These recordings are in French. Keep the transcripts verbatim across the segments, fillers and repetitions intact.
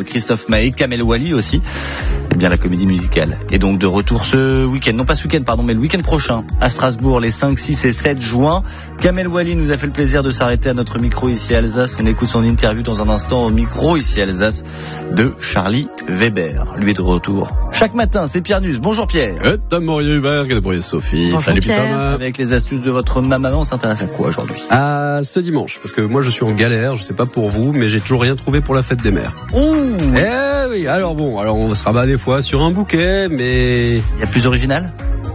Christophe Maé, Kamel Wally aussi. Eh bien, la comédie musicale est donc de retour ce week-end. Non pas ce week-end, pardon, mais le week-end prochain à Strasbourg, les cinq, six et sept juin. Kamel Wally nous a fait le plaisir de s'arrêter à notre micro ici à Alsace. On écoute son interview dans un instant au micro ici à Alsace de Charlie Weber. Lui est de retour chaque matin. C'est Pierre Nuss. Bonjour Pierre. Et Maurice Hubert, et bonjour Sophie. Bonjour Salut Pierre. Pierre. Avec les astuces de votre maman, on s'intéresse à quoi aujourd'hui? À ce dimanche, parce que moi je suis en galère, je sais pas pour vous, mais j'ai toujours rien trouvé pour la fête des mères. Ouh. Eh oui, alors bon, alors on se rabat des fois sur un bouquet, mais... Il y a plus original?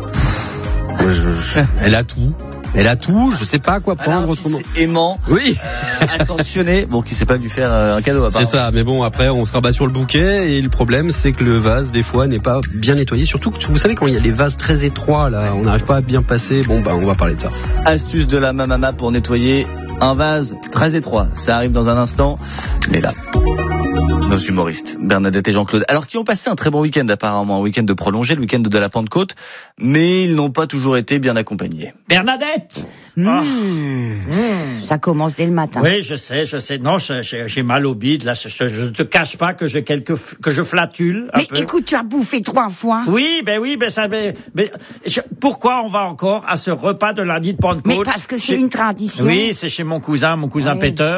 Je, je, elle a tout. Elle a tout, je sais pas quoi prendre autrement. Aimant, oui, euh, attentionné, bon, qui sait pas lui faire euh, un cadeau. C'est ça, mais bon, après on se rabat sur le bouquet et le problème c'est que le vase des fois n'est pas bien nettoyé. Surtout que vous savez quand il y a les vases très étroits là, on n'arrive pas à bien passer. Bon bah on va parler de ça. Astuce de la mamama pour nettoyer un vase très étroit. Ça arrive dans un instant, mais là, nos humoristes, Bernadette et Jean-Claude, alors qui ont passé un très bon week-end apparemment, un week-end de prolongé, le week-end de la Pentecôte, mais ils n'ont pas toujours été bien accompagnés. Bernadette. Mmh. Oh. Mmh. Ça commence dès le matin. Oui, je sais, je sais. Non, j'ai, j'ai mal au bide. Là, je, je te cache pas que j'ai quelques, que je flatule un Mais peu. écoute, tu as bouffé trois fois. Oui, ben oui, ben ça, mais, mais je, pourquoi on va encore à ce repas de lundi de Pentecôte? Mais parce que c'est Chez- une tradition. Oui, c'est chez mon cousin, mon cousin Oui. Peter.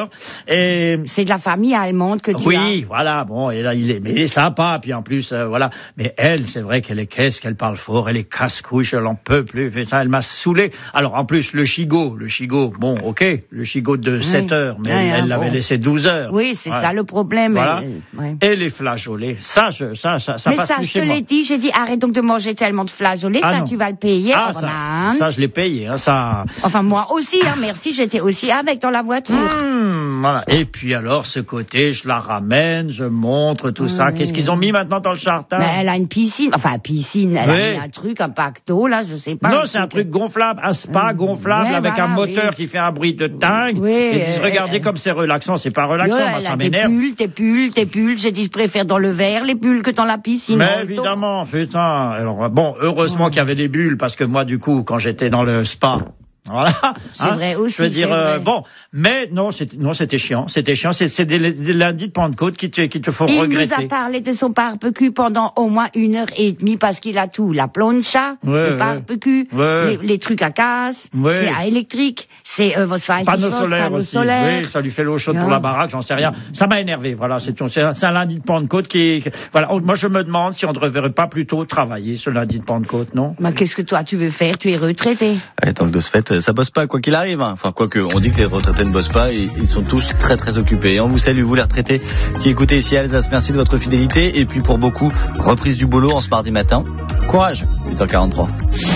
Et C'est de la famille allemande que tu oui, as. voilà, bon, et là, il est, mais il est sympa, puis en plus, euh, voilà. Mais elle, c'est vrai qu'elle est qu'est-ce qu'elle parle fort, elle est casse-couille, je l'en peux plus, putain, elle m'a saoulé. Alors, en plus, le chigot, le chigot, bon, ok, le chigot de sept heures, mais Ouais, elle, hein, elle l'avait bon. laissé douze heures. Oui, c'est Ouais. ça le problème. Voilà. Elle- ouais. Et les flageolets, ça, je, ça, ça, ça Mais passe ça, plus je chez te moi. l'ai dit, j'ai dit arrête donc de manger tellement de flageolets, Ah ça non. tu vas le payer. Ah, Oh, ça, nan. ça, je l'ai payé, hein, ça. Enfin, moi aussi, hein, merci, j'étais aussi avec dans la voiture. Mmh, voilà. Et puis alors, ce côté, je la ramène, je montre tout ça. Qu'est-ce qu'ils ont mis maintenant dans le charter? Mais elle a une piscine, enfin piscine, elle Oui. a mis un truc, un pacto, là, je sais pas. Non, c'est un truc gonflable, un spa Mmh. gonflable Ouais, avec voilà, un moteur oui. qui fait un bruit de dingue. Oui, et ils disent, euh, regardez euh, comme c'est relaxant. C'est pas relaxant, Ouais, moi, elle ça a des m'énerve. pulls, tes pulls, tes pulls. J'ai dit, je préfère dans le verre les pulls que dans la piscine. Mais En évidemment, putain. Alors, bon, heureusement Ouais. qu'il y avait des bulles, parce que moi, du coup, quand j'étais dans le spa, voilà. C'est vrai aussi, Je veux dire, c'est euh, vrai. bon, mais non, c'était, non, c'était chiant, c'était chiant. C'est, c'est des, des lundis de Pentecôte qui te, qui te font Il regretter. nous a parlé de son barbecue pendant au moins une heure et demie parce qu'il a tout. La plancha, Ouais, le ouais. barbecue, Ouais. les, les trucs à casse, Ouais. c'est à électrique, c'est euh, votre Panneaux solaires aussi. solaires. Oui, ça lui fait l'eau chaude pour Ouais. la baraque, j'en sais rien. Ça m'a énervé, voilà. C'est, c'est, un, c'est un lundi de Pentecôte qui, voilà. Moi, je me demande si on ne devrait pas plutôt travailler ce lundi de Pentecôte, non? Mais qu'est-ce que toi tu veux faire? Tu es retraité. Et tant que de ce fait, ça bosse pas quoi qu'il arrive. Hein. Enfin, quoique, on dit que les retraités ne bossent pas, et ils sont tous très très occupés. Et on vous salue, vous les retraités qui écoutez ici à Alsace. Merci de votre fidélité. Et puis pour beaucoup, reprise du boulot en ce mardi matin. Courage, huit heures quarante-trois.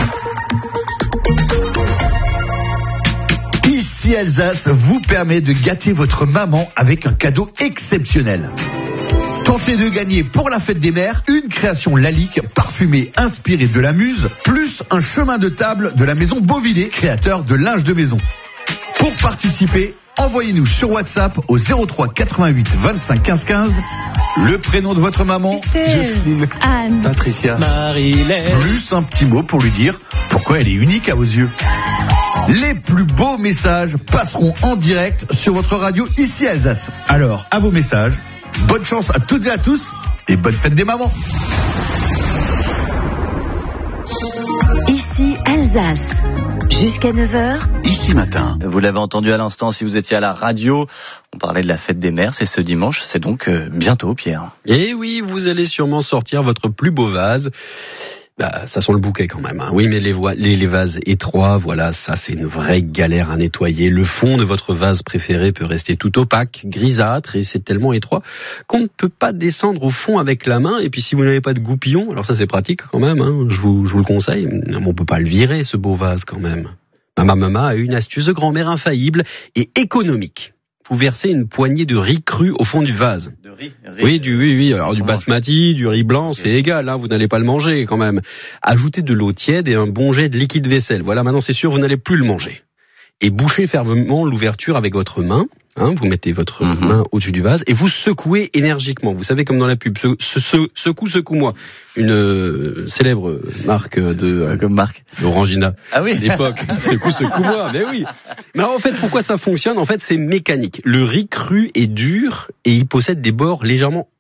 Ici Alsace vous permet de gâter votre maman avec un cadeau exceptionnel. Tentez de gagner pour la fête des mères une création Lalique parfumée inspirée de la muse, plus un chemin de table de la maison Beauvillet, créateur de linge de maison. Pour participer, envoyez-nous sur WhatsApp au zéro trois quatre-vingt-huit vingt-cinq quinze quinze le prénom de votre maman, Jocelyne, Anne, Patricia, plus un petit mot pour lui dire pourquoi elle est unique à vos yeux. Les plus beaux messages passeront en direct sur votre radio ici à Alsace. Alors, à vos messages, bonne chance à toutes et à tous et bonne fête des mamans. Ici Alsace. Jusqu'à neuf heures. Ici matin. Vous l'avez entendu à l'instant si vous étiez à la radio. On parlait de la fête des mères, c'est ce dimanche, c'est donc euh, bientôt, Pierre. Et oui, vous allez sûrement sortir votre plus beau vase. Bah, ça sent le bouquet quand même. Hein. Oui, mais les, vo- les, les vases étroits, voilà, ça c'est une vraie galère à nettoyer. Le fond de votre vase préféré peut rester tout opaque, grisâtre, et c'est tellement étroit qu'on ne peut pas descendre au fond avec la main. Et puis si vous n'avez pas de goupillon, alors ça c'est pratique quand même, hein, je, vous, je vous le conseille, mais on peut pas le virer ce beau vase quand même. Ma maman a une astuce de grand-mère infaillible et économique. Vous versez une poignée de riz cru au fond du vase. De riz, riz Oui, du, oui, oui. Alors du on basmati, du riz blanc, c'est égal. Hein, vous n'allez pas le manger quand même. Ajoutez de l'eau tiède et un bon jet de liquide vaisselle. Voilà, maintenant c'est sûr, vous n'allez plus le manger. Et bouchez fermement l'ouverture avec votre main. Hein, vous mettez votre Mhm. main au-dessus du vase et vous secouez énergiquement. Vous savez, comme dans la pub, se, se, se- secoue, secoue-moi. Une euh, célèbre marque de Euh, Comme Marc. Orangina. Ah oui. À l'époque. Secoue, secoue-moi. Mais oui. Mais en fait, pourquoi ça fonctionne? En fait, c'est mécanique. Le riz cru est dur et il possède des bords légèrement